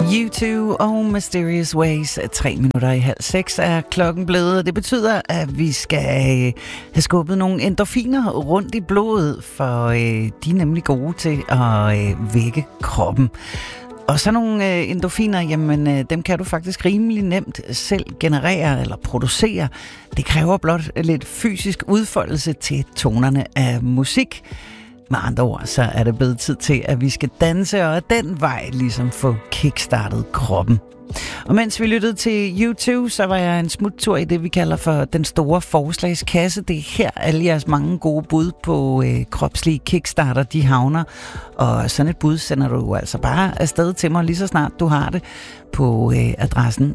U2 og Mysterious Ways. 5:03 er klokken blevet, og det betyder, at vi skal have skubbet nogle endorfiner rundt i blodet, for de er nemlig gode til at vække kroppen. Og så nogle endorfiner, jamen dem kan du faktisk rimelig nemt selv generere eller producere. Det kræver blot lidt fysisk udfoldelse til tonerne af musik. Med andre ord, så er det blevet tid til, at vi skal danse, og ad den vej ligesom få kickstartet kroppen. Og mens vi lyttede til U2, så var jeg en smuttur i det, vi kalder for den store forslagskasse. Det er her alle jeres mange gode bud på kropslige kickstarter, de havner. Og sådan et bud sender du altså bare afsted til mig, lige så snart du har det, på adressen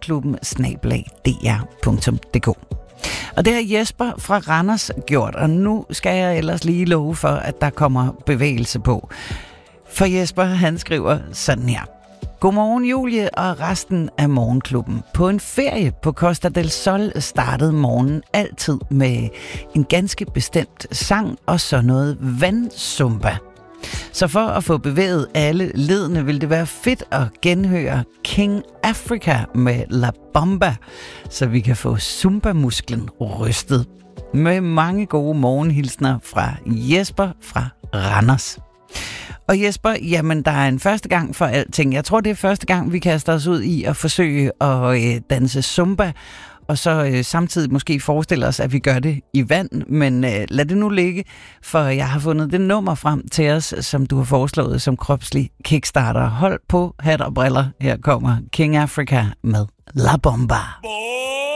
morgenklubben@dr.dk. Og det har Jesper fra Randers gjort, og nu skal jeg ellers lige love for, at der kommer bevægelse på. For Jesper, han skriver sådan her. Godmorgen Julie og resten af Morgenklubben. På en ferie på Costa del Sol startede morgenen altid med en ganske bestemt sang og så noget vandzumba. Så for at få bevæget alle ledene, vil det være fedt at genhøre King Africa med La Bomba, så vi kan få zumba-musklen rystet. Med mange gode morgenhilsner fra Jesper fra Randers. Og Jesper, jamen der er en første gang for alting. Jeg tror, det er første gang, vi kaster os ud i at forsøge at danse zumba, og så samtidig måske forestille os, at vi gør det i vand. Men lad det nu ligge, for jeg har fundet det nummer frem til os, som du har foreslået som kropslig kickstarter. Hold på hat og briller. Her kommer King Africa med La Bomba.